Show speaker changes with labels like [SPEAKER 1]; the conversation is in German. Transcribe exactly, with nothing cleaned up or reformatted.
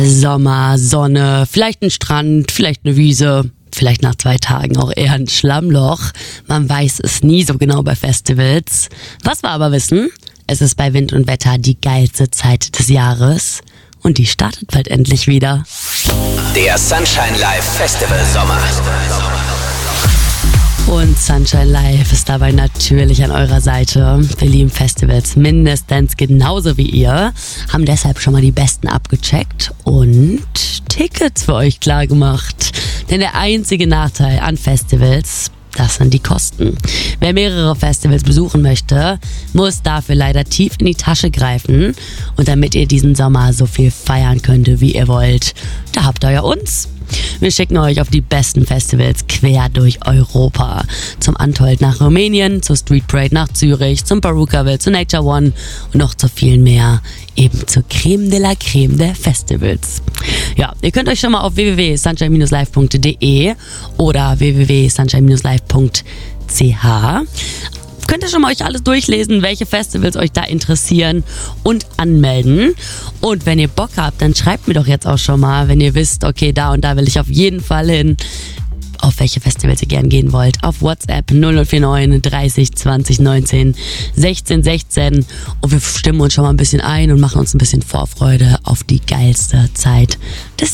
[SPEAKER 1] Sommer, Sonne, vielleicht ein Strand, vielleicht eine Wiese, vielleicht nach zwei Tagen auch eher ein Schlammloch. Man weiß es nie so genau bei Festivals. Was wir aber wissen, es ist bei Wind und Wetter die geilste Zeit des Jahres und die startet bald endlich wieder.
[SPEAKER 2] Der Sunshine Live Festival Sommer.
[SPEAKER 1] Und Sunshine Live ist dabei natürlich an eurer Seite. Wir lieben Festivals mindestens genauso wie ihr, haben deshalb schon mal die besten abgecheckt und Tickets für euch klar gemacht. Denn der einzige Nachteil an Festivals, das sind die Kosten. Wer mehrere Festivals besuchen möchte, muss dafür leider tief in die Tasche greifen. Und damit ihr diesen Sommer so viel feiern könnt, wie ihr wollt, da habt ihr ja uns. Wir schicken euch auf die besten Festivals quer durch Europa. Zum Antold nach Rumänien, zur Street Parade nach Zürich, zum Perukaville, zu Nature One und noch zu viel mehr. Eben zur Creme de la Creme der Festivals. Ja, ihr könnt euch schon mal auf w w w punkt sunshine dash live punkt d e oder w w w punkt sunshine dash live punkt c h könnt ihr schon mal euch alles durchlesen, welche Festivals euch da interessieren und anmelden. Und wenn ihr Bock habt, dann schreibt mir doch jetzt auch schon mal, wenn ihr wisst, okay, da und da will ich auf jeden Fall hin, auf welche Festivals ihr gern gehen wollt. Auf WhatsApp null null vier neun dreißig zwanzig neunzehn sechzehn sechzehn und wir stimmen uns schon mal ein bisschen ein und machen uns ein bisschen Vorfreude auf die geilste Zeit des